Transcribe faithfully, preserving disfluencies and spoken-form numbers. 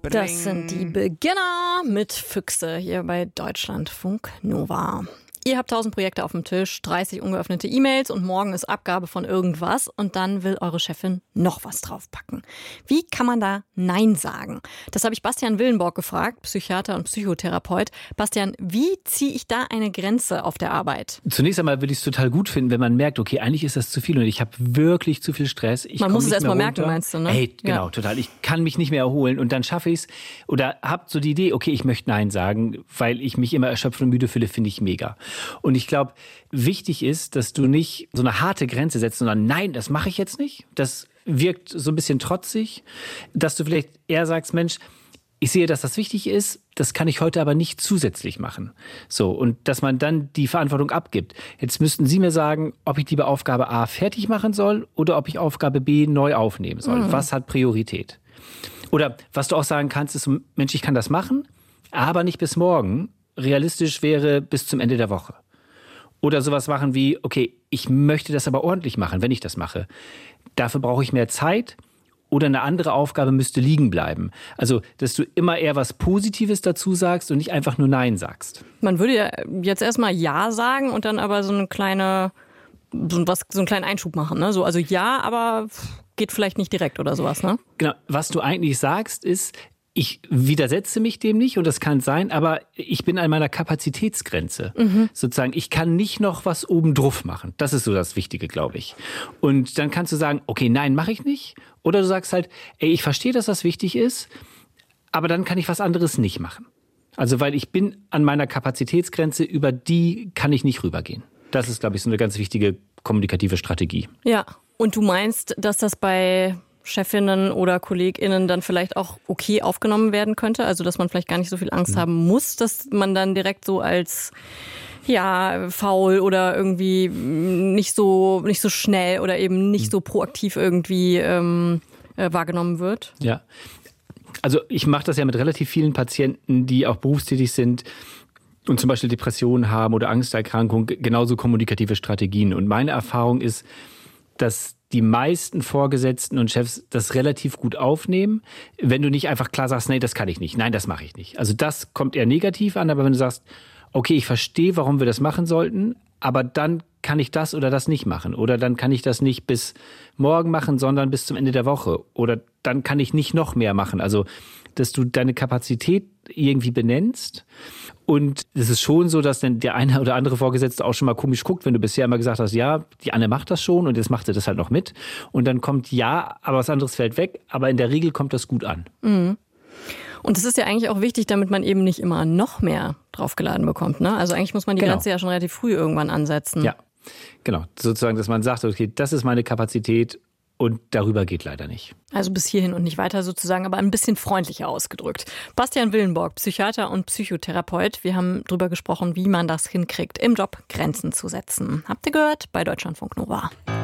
Das sind die Beginner mit Füchse hier bei Deutschlandfunk Nova. Ihr habt tausend Projekte auf dem Tisch, dreißig ungeöffnete E-Mails und morgen ist Abgabe von irgendwas und dann will eure Chefin noch was draufpacken. Wie kann man da Nein sagen? Das habe ich Bastian Willenborg gefragt, Psychiater und Psychotherapeut. Bastian, wie ziehe ich da eine Grenze auf der Arbeit? Zunächst einmal würde ich es total gut finden, wenn man merkt, okay, eigentlich ist das zu viel und ich habe wirklich zu viel Stress. Ich man muss es erst mal merken, meinst du, ne? Hey, genau, ja. total. Ich kann mich nicht mehr erholen und dann schaffe ich es oder habe so die Idee, okay, ich möchte Nein sagen, weil ich mich immer erschöpft und müde fühle, finde ich mega. Und ich glaube, wichtig ist, dass du nicht so eine harte Grenze setzt, sondern nein, das mache ich jetzt nicht. Das wirkt so ein bisschen trotzig, dass du vielleicht eher sagst, Mensch, ich sehe, dass das wichtig ist, das kann ich heute aber nicht zusätzlich machen. So, und dass man dann die Verantwortung abgibt. Jetzt müssten Sie mir sagen, ob ich lieber Aufgabe A fertig machen soll oder ob ich Aufgabe B neu aufnehmen soll. Mhm. Was hat Priorität? Oder was du auch sagen kannst, ist, Mensch, ich kann das machen, aber nicht bis morgen. Realistisch wäre bis zum Ende der Woche. Oder sowas machen wie, okay, ich möchte das aber ordentlich machen, wenn ich das mache. Dafür brauche ich mehr Zeit oder eine andere Aufgabe müsste liegen bleiben. Also, dass du immer eher was Positives dazu sagst und nicht einfach nur Nein sagst. Man würde ja jetzt erstmal Ja sagen und dann aber so eine kleine, so, was, so einen kleinen Einschub machen. Ne? So, also ja, aber geht vielleicht nicht direkt oder sowas. Ne? Genau, was du eigentlich sagst ist, ich widersetze mich dem nicht und das kann sein, aber ich bin an meiner Kapazitätsgrenze. Mhm. Sozusagen, ich kann nicht noch was obendrauf machen. Das ist so das Wichtige, glaube ich. Und dann kannst du sagen, okay, nein, mache ich nicht. Oder du sagst halt, ey, ich verstehe, dass das wichtig ist, aber dann kann ich was anderes nicht machen. Also, weil ich bin an meiner Kapazitätsgrenze, über die kann ich nicht rübergehen. Das ist, glaube ich, so eine ganz wichtige kommunikative Strategie. Ja, und du meinst, dass das bei Chefinnen oder KollegInnen dann vielleicht auch okay aufgenommen werden könnte? Also, dass man vielleicht gar nicht so viel Angst mhm. haben muss, dass man dann direkt so als, ja, faul oder irgendwie nicht so, nicht so schnell oder eben nicht mhm. so proaktiv irgendwie ähm, äh, wahrgenommen wird? Ja. Also, ich mache das ja mit relativ vielen Patienten, die auch berufstätig sind und zum Beispiel Depressionen haben oder Angsterkrankung, genauso kommunikative Strategien. Und meine Erfahrung ist, dass die meisten Vorgesetzten und Chefs das relativ gut aufnehmen, wenn du nicht einfach klar sagst, nee, das kann ich nicht, nein, das mache ich nicht. Also das kommt eher negativ an, aber wenn du sagst, okay, ich verstehe, warum wir das machen sollten, aber dann kann ich das oder das nicht machen. Oder dann kann ich das nicht bis morgen machen, sondern bis zum Ende der Woche. Oder dann kann ich nicht noch mehr machen. Also, dass du deine Kapazität irgendwie benennst. Und es ist schon so, dass dann der eine oder andere Vorgesetzte auch schon mal komisch guckt, wenn du bisher immer gesagt hast, ja, die Anne macht das schon und jetzt macht sie das halt noch mit. Und dann kommt ja, aber was anderes fällt weg. Aber in der Regel kommt das gut an. Mhm. Und das ist ja eigentlich auch wichtig, damit man eben nicht immer noch mehr draufgeladen bekommt. Ne? Also eigentlich muss man die genau. Grenze ja schon relativ früh irgendwann ansetzen. Ja, genau. Sozusagen, dass man sagt, okay, das ist meine Kapazität und darüber geht leider nicht. Also bis hierhin und nicht weiter sozusagen, aber ein bisschen freundlicher ausgedrückt. Bastian Willenborg, Psychiater und Psychotherapeut. Wir haben drüber gesprochen, wie man das hinkriegt, im Job Grenzen zu setzen. Habt ihr gehört? Bei Deutschlandfunk Nova.